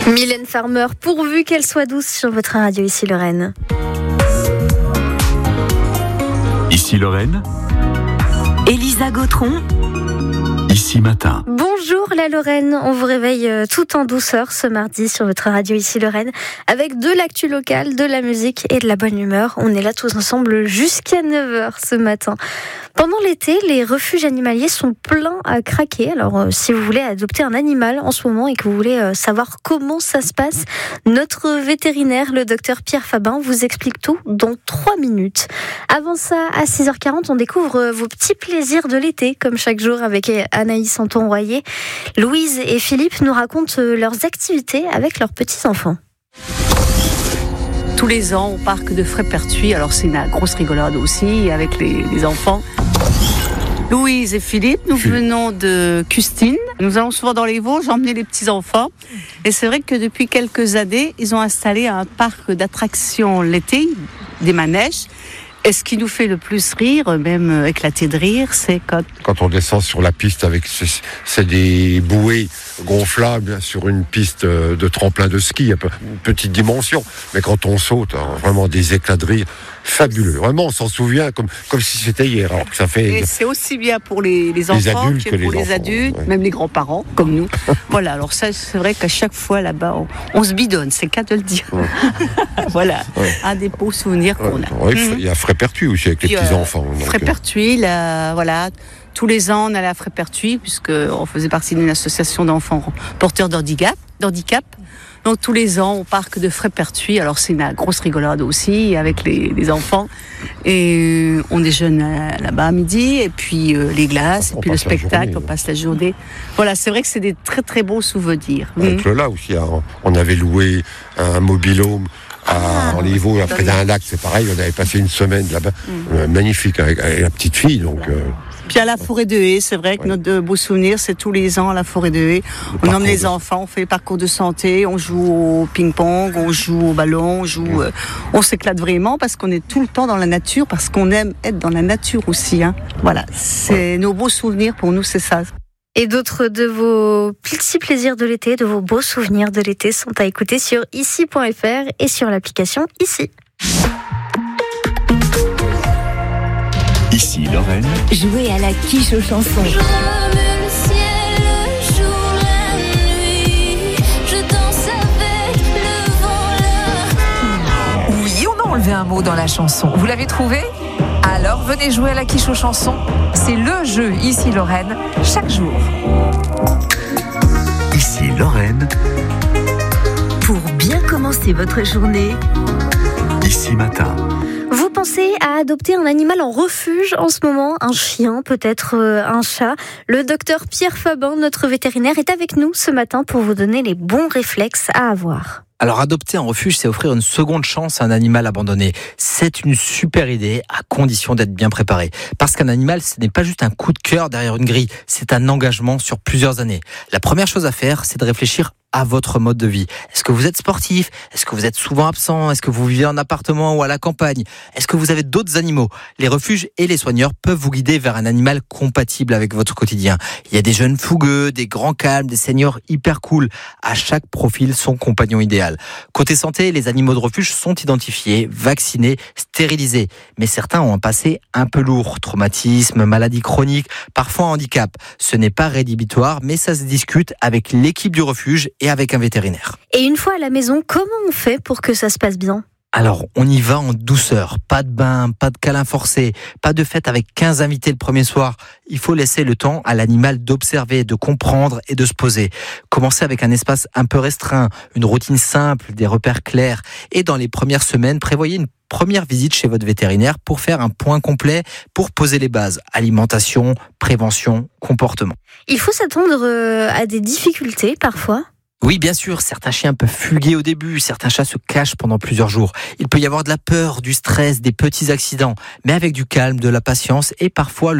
Mylène Farmer, pourvu qu'elle soit douce sur votre radio ici Lorraine. Ici Lorraine, Elisa Gautron. Ici Matin. Bonjour la Lorraine, on vous réveille tout en douceur ce mardi sur votre radio ici Lorraine avec de l'actu locale, de la musique et de la bonne humeur. On est là tous ensemble jusqu'à 9h ce matin. Pendant l'été, les refuges animaliers sont pleins à craquer. Alors si vous voulez adopter un animal en ce moment et que vous voulez savoir comment ça se passe, notre vétérinaire, le docteur Pierre Fabin, vous explique tout dans 3 minutes. Avant ça, à 6h40, on découvre vos petits plaisirs de l'été, comme chaque jour avec Anaïs Anton-Royer. Louise et Philippe nous racontent leurs activités avec leurs petits-enfants. Tous les ans au parc de Frépertuis, alors c'est une grosse rigolade aussi avec les enfants. Louise et Philippe, nous venons de Custine. Nous allons souvent dans les Vosges emmener les petits-enfants. Et c'est vrai que depuis quelques années, ils ont installé un parc d'attractions l'été, des manèges. Et ce qui nous fait le plus rire, même éclater de rire, c'est quand on descend sur la piste avec c'est des bouées gonflables sur une piste de tremplin de ski, une petite dimension. Mais quand on saute, vraiment des éclats de rire fabuleux. Vraiment, on s'en souvient comme si c'était hier. Alors que ça fait. Et c'est aussi bien pour les enfants que pour les adultes, ouais. Même les grands-parents, comme nous. Voilà, alors ça, c'est vrai qu'à chaque fois là-bas, on se bidonne, c'est qu'à de le dire. Ouais. Voilà, ouais. Un des beaux souvenirs qu'on a. Ouais, il y a Frépertuis aussi avec les petits-enfants. Frépertuis, voilà. Tous les ans, on allait à Frépertuis, puisqu'on faisait partie d'une association d'enfants porteurs d'handicap. Donc tous les ans au parc de Frépertuis, alors c'est une grosse rigolade aussi avec les enfants. Et on déjeune là-bas à midi, et puis les glaces, et puis le spectacle, on passe la journée. Voilà, c'est vrai que c'est des très très beaux souvenirs. Avec Lola aussi, on avait loué un mobil-home en les Vosges, près d'un lac, c'est pareil, on avait passé une semaine là-bas, magnifique, avec la petite fille, donc... Puis à la forêt de Haye, c'est vrai que notre beau souvenir, c'est tous les ans à la forêt de Haye. On emmène les enfants, on fait les parcours de santé, on joue au ping-pong, on joue au ballon, on s'éclate vraiment parce qu'on est tout le temps dans la nature, parce qu'on aime être dans la nature aussi. Voilà, c'est nos beaux souvenirs pour nous, c'est ça. Et d'autres de vos petits plaisirs de l'été, de vos beaux souvenirs de l'été sont à écouter sur ici.fr et sur l'application Ici. Ici Lorraine. Jouez à la quiche aux chansons. Oui, on a enlevé un mot dans la chanson. Vous l'avez trouvé ? Alors venez jouer à la quiche aux chansons. C'est le jeu Ici Lorraine, chaque jour. Ici Lorraine. Pour bien commencer votre journée. Ici Matin. Vous pensez à adopter un animal en refuge en ce moment, un chien, peut-être un chat. Le docteur Pierre Fabin, notre vétérinaire, est avec nous ce matin pour vous donner les bons réflexes à avoir. Alors adopter un refuge, c'est offrir une seconde chance à un animal abandonné. C'est une super idée, à condition d'être bien préparé. Parce qu'un animal, ce n'est pas juste un coup de cœur derrière une grille, c'est un engagement sur plusieurs années. La première chose à faire, c'est de réfléchir à votre mode de vie. Est-ce que vous êtes sportif ? Est-ce que vous êtes souvent absent ? Est-ce que vous vivez en appartement ou à la campagne ? Est-ce que vous avez d'autres animaux ? Les refuges et les soigneurs peuvent vous guider vers un animal compatible avec votre quotidien. Il y a des jeunes fougueux, des grands calmes, des seniors hyper cool. À chaque profil, son compagnon idéal. Côté santé, les animaux de refuge sont identifiés, vaccinés, stérilisés. Mais certains ont un passé un peu lourd. Traumatisme, maladie chronique, parfois handicap. Ce n'est pas rédhibitoire, mais ça se discute avec l'équipe du refuge et avec un vétérinaire. Et une fois à la maison, comment on fait pour que ça se passe bien ? Alors, on y va en douceur. Pas de bain, pas de câlin forcé, pas de fête avec 15 invités le premier soir. Il faut laisser le temps à l'animal d'observer, de comprendre et de se poser. Commencez avec un espace un peu restreint, une routine simple, des repères clairs. Et dans les premières semaines, prévoyez une première visite chez votre vétérinaire pour faire un point complet, pour poser les bases. Alimentation, prévention, comportement. Il faut s'attendre à des difficultés parfois ? Oui, bien sûr, certains chiens peuvent fuguer au début, certains chats se cachent pendant plusieurs jours. Il peut y avoir de la peur, du stress, des petits accidents, mais avec du calme, de la patience et parfois